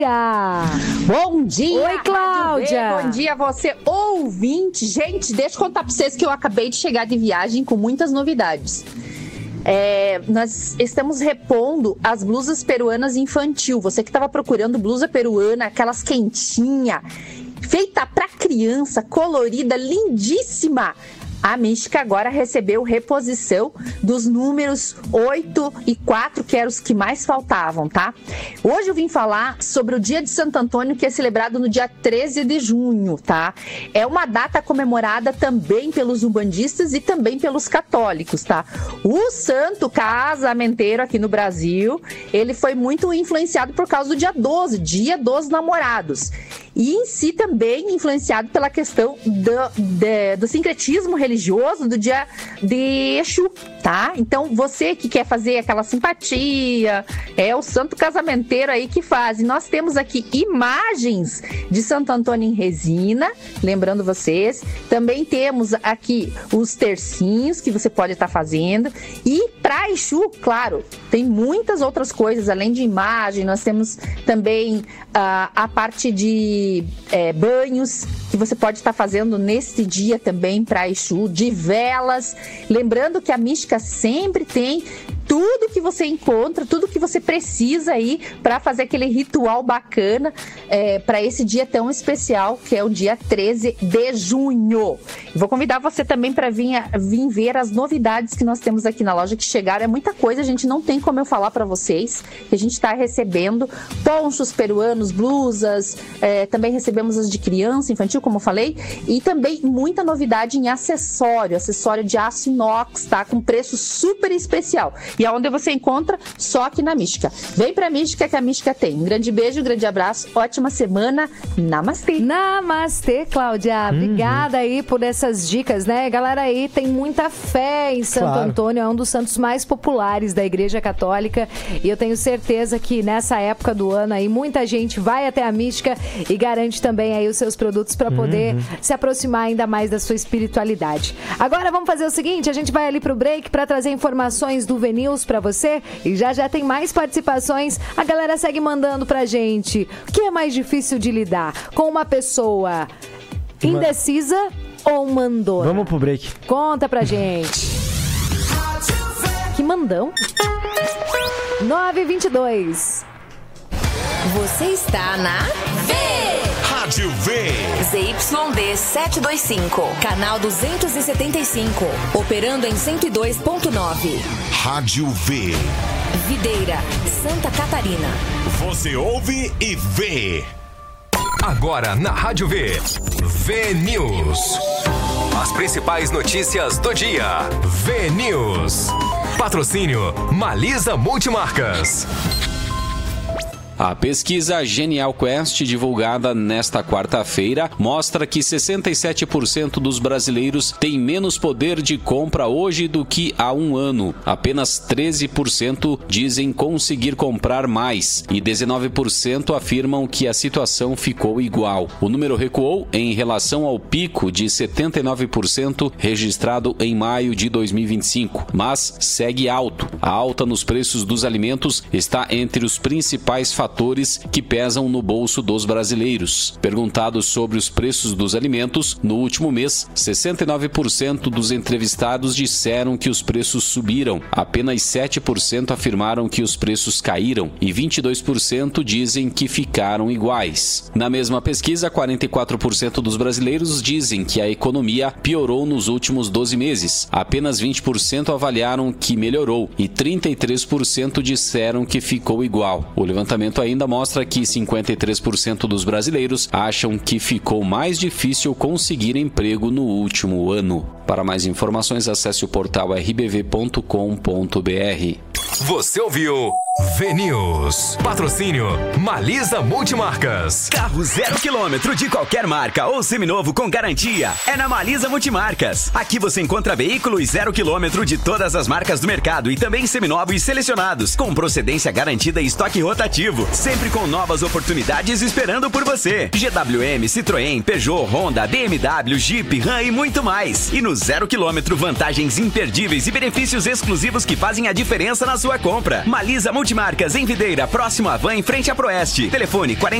Bom dia! Oi, Cláudia! Bom dia, você ouvinte! Gente, deixa eu contar pra vocês que eu acabei de chegar de viagem com muitas novidades. Nós estamos repondo as blusas peruanas infantil. Você que estava procurando blusa peruana, aquelas quentinha, feita pra criança, colorida, lindíssima. A Mística agora recebeu reposição dos números 8 e 4, que eram os que mais faltavam, tá? Hoje eu vim falar sobre o Dia de Santo Antônio, que é celebrado no dia 13 de junho, tá? É uma data comemorada também pelos umbandistas e também pelos católicos, tá? O santo casamenteiro aqui no Brasil, ele foi muito influenciado por causa do dia 12, Dia dos Namorados. E em si também influenciado pela questão do sincretismo religioso do dia de Exu, tá? Então você que quer fazer aquela simpatia, é o santo casamenteiro aí que faz. E nós temos aqui imagens de Santo Antônio em resina, lembrando vocês. Também temos aqui os tercinhos que você pode estar fazendo. E para Exu, claro, tem muitas outras coisas, além de imagem, nós temos também a parte de banhos que você pode estar fazendo nesse dia também para Exu, de velas. Lembrando que a Mística sempre tem tudo que você encontra, tudo que você precisa aí para fazer aquele ritual bacana para esse dia tão especial, que é o dia 13 de junho. Vou convidar você também para vir ver as novidades que nós temos aqui na loja que chegaram. É muita coisa, a gente não tem como eu falar para vocês, que a gente está recebendo ponchos peruanos, blusas, também recebemos as de criança, infantil, como eu falei, e também muita novidade em acessório de aço inox, tá? Com preço super especial. E aonde você encontra? Só aqui na Mística. Vem pra Mística que a Mística tem. Um grande beijo, um grande abraço, ótima semana. Namastê. Namastê, Cláudia. Obrigada aí por essas dicas, né? Galera aí tem muita fé em Santo Antônio, é um dos santos mais populares da Igreja Católica. E eu tenho certeza que nessa época do ano aí, muita gente vai até a Mística e garante também aí os seus produtos para poder se aproximar ainda mais da sua espiritualidade. Agora vamos fazer o seguinte, a gente vai ali pro break para trazer informações do VNews para você e já tem mais participações. A galera segue mandando pra gente. O que é mais difícil de lidar? Com uma pessoa indecisa ou mandona? Vamos pro break. Conta pra gente. Que mandão? 9h22. Você está na Rádio V. ZYD 725, canal 275, operando em 102.9. Rádio V. Videira, Santa Catarina. Você ouve e vê. Agora na Rádio V. VNews. As principais notícias do dia. VNews. Patrocínio Malisa Multimarcas. A pesquisa Genial Quest, divulgada nesta quarta-feira, mostra que 67% dos brasileiros têm menos poder de compra hoje do que há um ano. Apenas 13% dizem conseguir comprar mais e 19% afirmam que a situação ficou igual. O número recuou em relação ao pico de 79% registrado em maio de 2025, mas segue alto. A alta nos preços dos alimentos está entre os principais fatores que pesam no bolso dos brasileiros. Perguntados sobre os preços dos alimentos, no último mês, 69% dos entrevistados disseram que os preços subiram, apenas 7% afirmaram que os preços caíram e 22% dizem que ficaram iguais. Na mesma pesquisa, 44% dos brasileiros dizem que a economia piorou nos últimos 12 meses, apenas 20% avaliaram que melhorou e 33% disseram que ficou igual. O levantamento ainda mostra que 53% dos brasileiros acham que ficou mais difícil conseguir emprego no último ano. Para mais informações, acesse o portal rbv.com.br. Você ouviu VNews. Patrocínio Malisa Multimarcas. Carro 0 km de qualquer marca ou seminovo com garantia é na Malisa Multimarcas. Aqui você encontra veículos 0 km de todas as marcas do mercado e também seminovos selecionados com procedência garantida e estoque rotativo. seminovo, sempre com novas oportunidades esperando por você. GWM, Citroën, Peugeot, Honda, BMW, Jeep, Ram e muito mais. E no 0 km, vantagens imperdíveis e benefícios exclusivos que fazem a diferença na sua compra. Malisa Multimarcas em Videira, próximo à Van, em frente à Proeste. Telefone 40